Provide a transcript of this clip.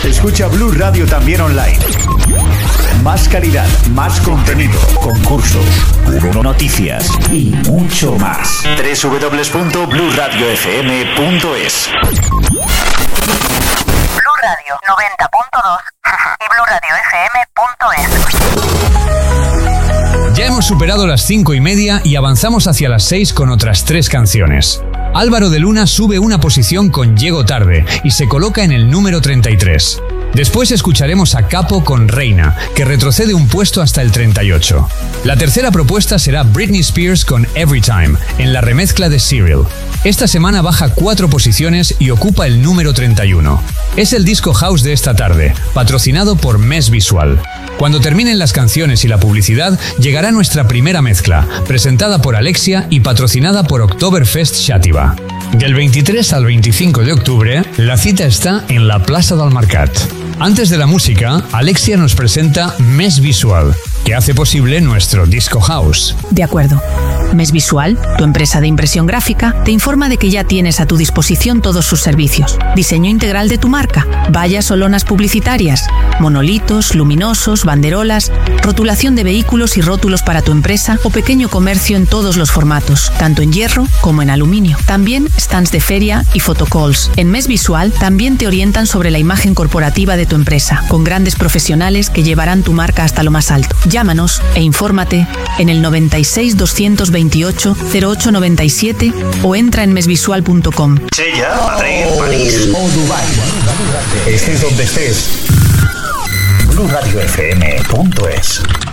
Escucha Blue Radio también online. Más calidad, más contenido, concursos, noticias y mucho más. www.blueradiofm.es. Blue Radio 90.2 y blueradiofm.es. Ya hemos superado las 5:30 y avanzamos hacia las 6 con otras 3 canciones. Álvaro de Luna sube una posición con Llego Tarde y se coloca en el número 33. Después escucharemos a Capo con Reina, que retrocede un puesto hasta el 38. La tercera propuesta será Britney Spears con Everytime, en la remezcla de Serial. Esta semana baja 4 posiciones y ocupa el número 31. Es el disco house de esta tarde, patrocinado por Mes Visual. Cuando terminen las canciones y la publicidad, llegará nuestra primera mezcla, presentada por Alexia y patrocinada por Oktoberfest Xàtiva. Del 23 al 25 de octubre, la cita está en la Plaça del Mercat. Antes de la música, Alexia nos presenta Mes Visual, que hace posible nuestro Disco House. De acuerdo. Mes Visual, tu empresa de impresión gráfica, te informa de que ya tienes a tu disposición todos sus servicios. Diseño integral de tu marca, vallas o lonas publicitarias, monolitos, luminosos, banderolas, rotulación de vehículos y rótulos para tu empresa o pequeño comercio en todos los formatos, tanto en hierro como en aluminio. También stands de feria y photocalls. En Mes Visual también te orientan sobre la imagen corporativa de tu empresa, con grandes profesionales que llevarán tu marca hasta lo más alto. Llámanos e infórmate en el 96 228 0897 o entra en mesvisual.com. Sella, Madrid, París o Dubái. Estés donde estés. BlueRadioFM.es.